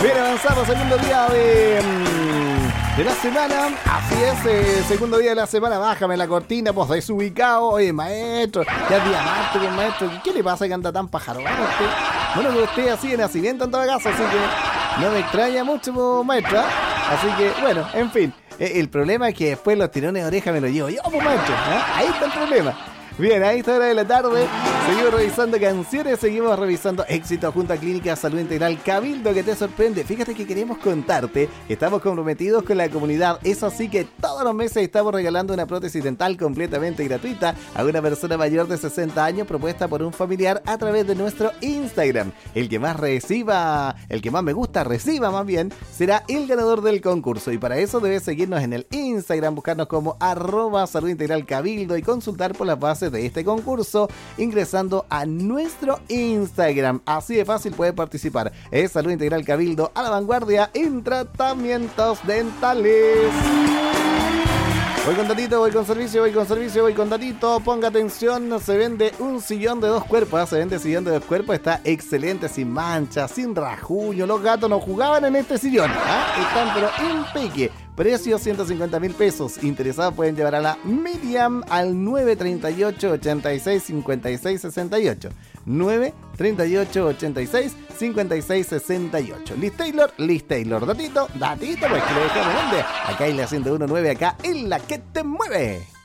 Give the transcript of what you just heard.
Bien, avanzamos, segundo día de la semana. Así es, segundo día de la semana. Bájame la cortina, pues desubicado. Oye, maestro, ya es día martes, pues, maestro. ¿Qué le pasa que anda tan pajarón usted? Bueno, que usted así de nacimiento en todo caso, así que no me extraña mucho, pues, maestro. Así que, bueno, en fin. El problema es que después los tirones de oreja me los llevo yo, pues, maestro. Ahí está el problema. Bien, a esta hora de la tarde seguimos revisando canciones, seguimos revisando éxitos junto a Clínica Salud Integral Cabildo, que te sorprende. Fíjate que queremos contarte que estamos comprometidos con la comunidad. Es así que todos los meses estamos regalando una prótesis dental completamente gratuita a una persona mayor de 60 años propuesta por un familiar a través de nuestro Instagram. El que más me gusta, reciba más bien, será el ganador del concurso. Y para eso debes seguirnos en el Instagram, buscarnos como @Salud Integral Cabildo y consultar por las bases de este concurso ingresando a nuestro Instagram. Así de fácil puede participar. Es Salud Integral Cabildo, a la vanguardia en tratamientos dentales. Voy con datito, voy con servicio, voy con datito. Ponga atención, se vende un sillón de 2 cuerpos. Se vende sillón de 2 cuerpos, está excelente, sin manchas, sin rajuño. Los gatos no jugaban en este sillón. Están pero impeque. Precio 150.000 pesos. Interesados pueden llevar a la Miriam al 938 86 56 68. 938 86 56 68. Liz Taylor. Datito, pues que le dejamos donde. Acá en la 101.9, acá en la que te mueve.